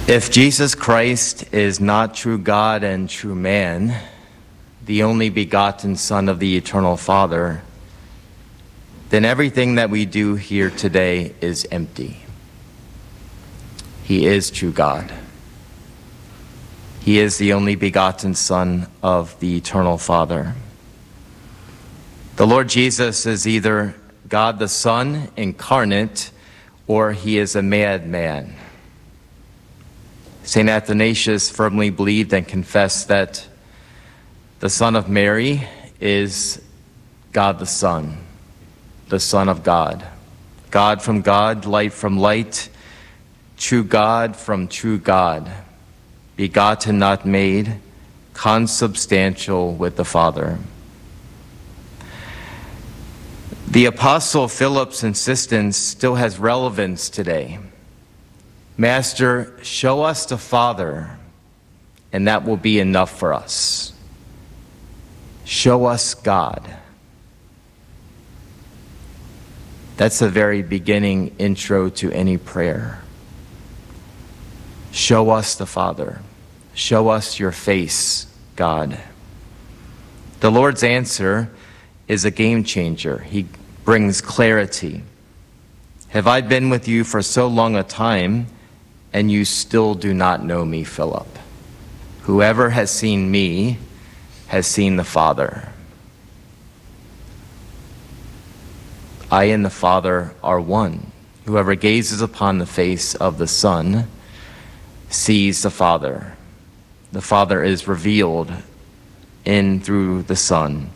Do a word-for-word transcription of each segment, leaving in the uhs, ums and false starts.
If Jesus Christ is not true God and true man, the only begotten Son of the eternal Father, then everything that we do here today is empty. He is true God. He is the only begotten Son of the eternal Father. The Lord Jesus is either God the Son incarnate, or he is a madman. Saint Athanasius firmly believed and confessed that the Son of Mary is God the Son, the Son of God. God from God, light from light, true God from true God, begotten, not made, consubstantial with the Father. The Apostle Philip's insistence still has relevance today. Master, show us the Father, and that will be enough for us. Show us God. That's the very beginning intro to any prayer. Show us the Father. Show us your face, God. The Lord's answer is a game changer. He brings clarity. Have I been with you for so long a time, and you still do not know me, Philip? Whoever has seen me has seen the Father. I and the Father are one. Whoever gazes upon the face of the Son sees the Father. The Father is revealed in through the Son.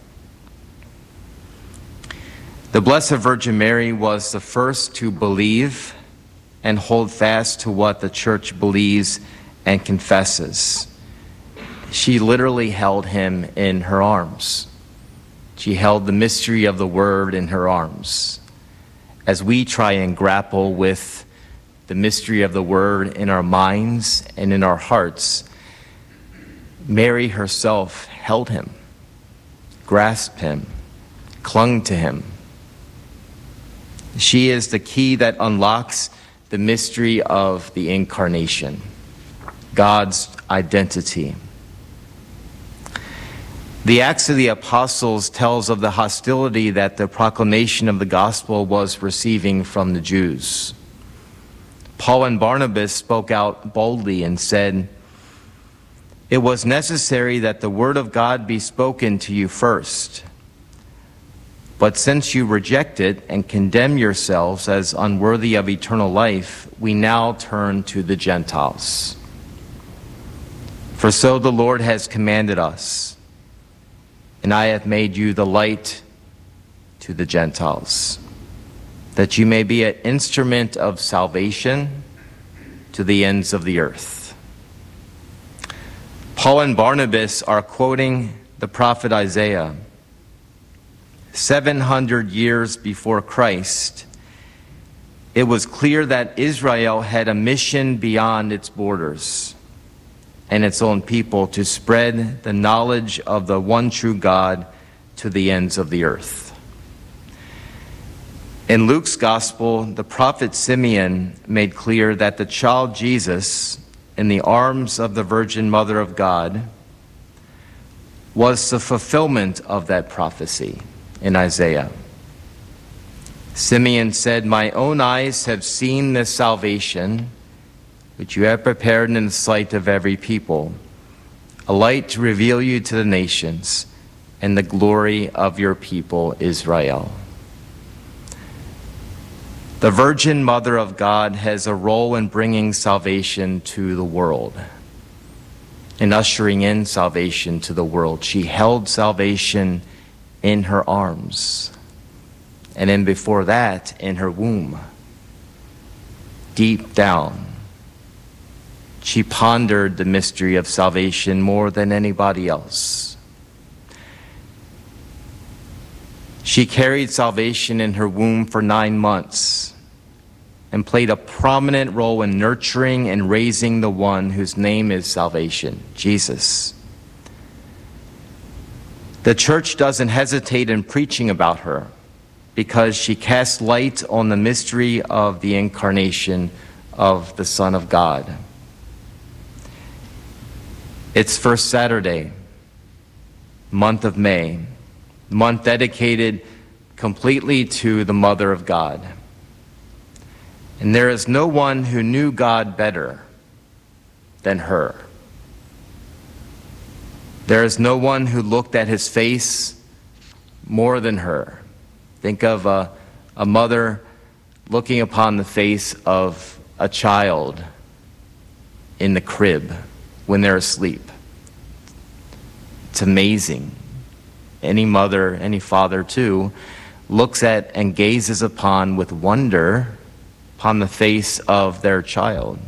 The Blessed Virgin Mary was the first to believe and hold fast to what the Church believes and confesses. She literally held him in her arms. She held the mystery of the Word in her arms. As we try and grapple with the mystery of the Word in our minds and in our hearts, Mary herself held him, grasped him, clung to him. She is the key that unlocks the mystery of the Incarnation, God's identity. The Acts of the Apostles tells of the hostility that the proclamation of the gospel was receiving from the Jews. Paul and Barnabas spoke out boldly and said, "It was necessary that the word of God be spoken to you first. But since you reject it and condemn yourselves as unworthy of eternal life, we now turn to the Gentiles. For so the Lord has commanded us, and I have made you the light to the Gentiles, that you may be an instrument of salvation to the ends of the earth." Paul and Barnabas are quoting the prophet Isaiah. Seven hundred years before Christ, it was clear that Israel had a mission beyond its borders and its own people to spread the knowledge of the one true God to the ends of the earth. In Luke's gospel, the prophet Simeon made clear that the child Jesus, in the arms of the Virgin Mother of God, was the fulfillment of that prophecy in Isaiah. Simeon said, "My own eyes have seen this salvation, which you have prepared in the sight of every people, a light to reveal you to the nations, and the glory of your people Israel." The Virgin Mother of God has a role in bringing salvation to the world, in ushering in salvation to the world. She held salvation in her arms, and then before that, in her womb. Deep down, she pondered the mystery of salvation more than anybody else. She carried salvation in her womb for nine months and played a prominent role in nurturing and raising the one whose name is salvation, Jesus. The Church doesn't hesitate in preaching about her because she casts light on the mystery of the incarnation of the Son of God. It's First Saturday, month of May, month dedicated completely to the Mother of God. And there is no one who knew God better than her. There is no one who looked at his face more than her. Think of a, a mother looking upon the face of a child in the crib when they're asleep. It's amazing. Any mother, any father too, looks at and gazes upon with wonder upon the face of their child.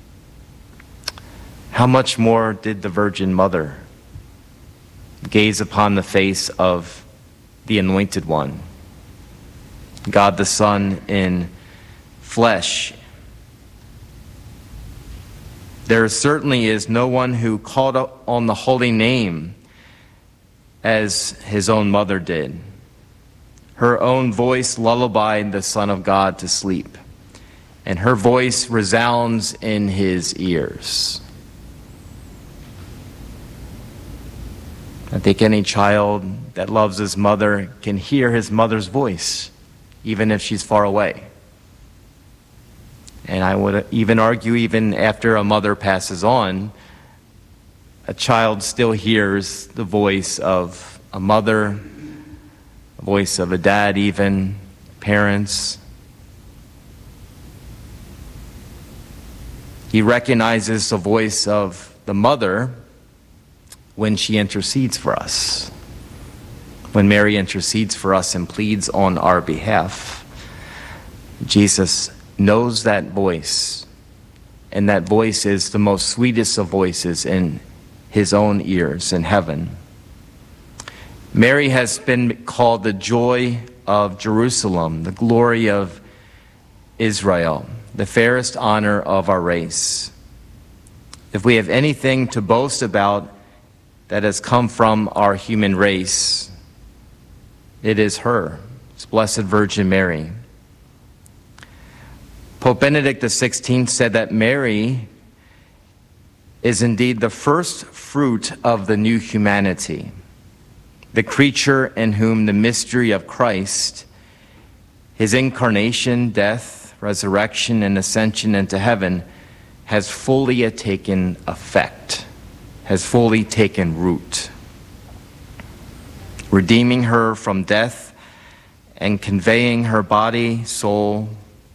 How much more did the Virgin Mother gaze upon the face of the Anointed One, God the Son in flesh? There certainly is no one who called on the holy name as his own mother did. Her own voice lullabied the Son of God to sleep, and her voice resounds in his ears. I think any child that loves his mother can hear his mother's voice, even if she's far away. And I would even argue, even after a mother passes on, a child still hears the voice of a mother, a voice of a dad, even parents. He recognizes the voice of the mother when she intercedes for us. When Mary intercedes for us and pleads on our behalf, Jesus knows that voice, and that voice is the most sweetest of voices in his own ears in heaven. Mary has been called the joy of Jerusalem, the glory of Israel, the fairest honor of our race. If we have anything to boast about that has come from our human race, it is her. It's Blessed Virgin Mary. Pope Benedict the sixteenth said that Mary is indeed the first fruit of the new humanity, the creature in whom the mystery of Christ, his incarnation, death, resurrection, and ascension into heaven, has fully taken effect, has fully taken root, redeeming her from death and conveying her body, soul,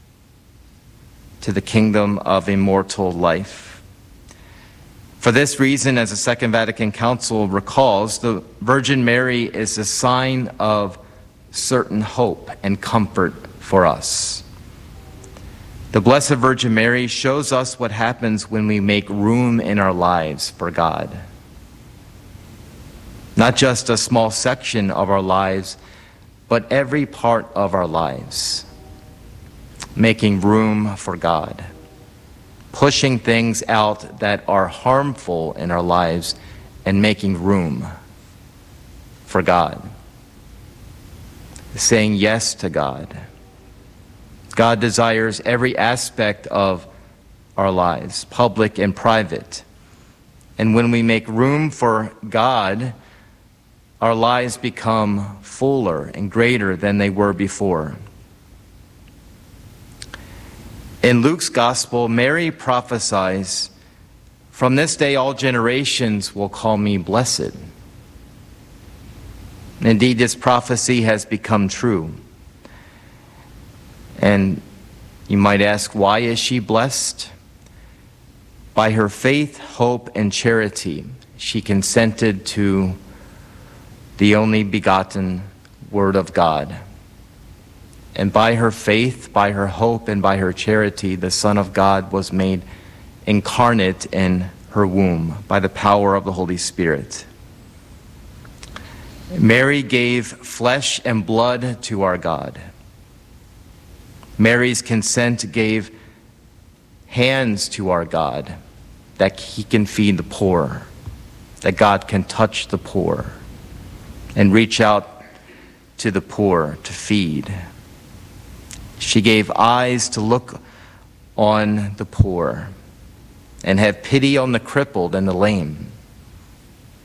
to the kingdom of immortal life. For this reason, as the Second Vatican Council recalls, the Virgin Mary is a sign of certain hope and comfort for us. The Blessed Virgin Mary shows us what happens when we make room in our lives for God. Not just a small section of our lives, but every part of our lives. Making room for God. Pushing things out that are harmful in our lives and making room for God. Saying yes to God. God desires every aspect of our lives, public and private. And when we make room for God, our lives become fuller and greater than they were before. In Luke's Gospel, Mary prophesies, "From this day all generations will call me blessed." Indeed, this prophecy has become true. And you might ask, why is she blessed? By her faith, hope, and charity, she consented to the only begotten Word of God. And by her faith, by her hope, and by her charity, the Son of God was made incarnate in her womb by the power of the Holy Spirit. Mary gave flesh and blood to our God. Mary's consent gave hands to our God, that he can feed the poor, that God can touch the poor and reach out to the poor to feed. She gave eyes to look on the poor and have pity on the crippled and the lame.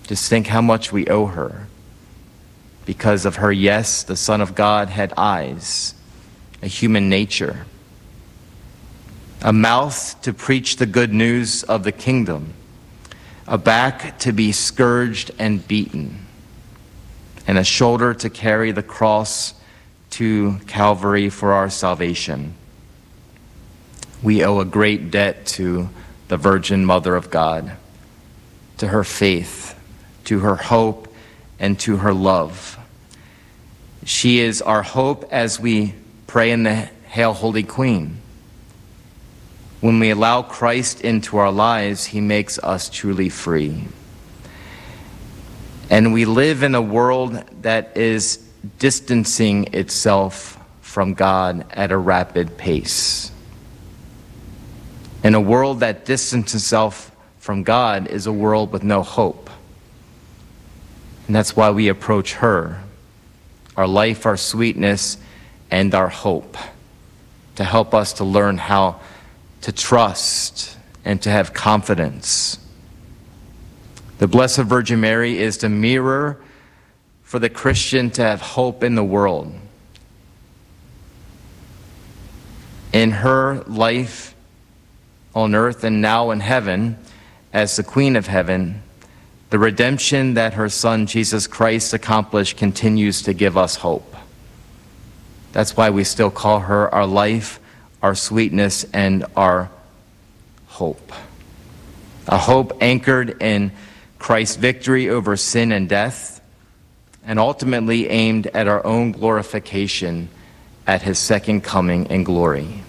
Just think how much we owe her. Because of her, yes, the Son of God had eyes, a human nature, a mouth to preach the good news of the kingdom, a back to be scourged and beaten, and a shoulder to carry the cross to Calvary for our salvation. We owe a great debt to the Virgin Mother of God, to her faith, to her hope, and to her love. She is our hope as we pray in the Hail, Holy Queen. When we allow Christ into our lives, he makes us truly free. And we live in a world that is distancing itself from God at a rapid pace. In a world that distances itself from God is a world with no hope. And that's why we approach her, our life, our sweetness, and our hope, to help us to learn how to trust and to have confidence. The Blessed Virgin Mary is the mirror for the Christian to have hope in the world. In her life on earth and now in heaven, as the Queen of Heaven, the redemption that her Son Jesus Christ accomplished continues to give us hope. That's why we still call her our life, our sweetness, and our hope. A hope anchored in Christ's victory over sin and death, and ultimately aimed at our own glorification at his second coming in glory.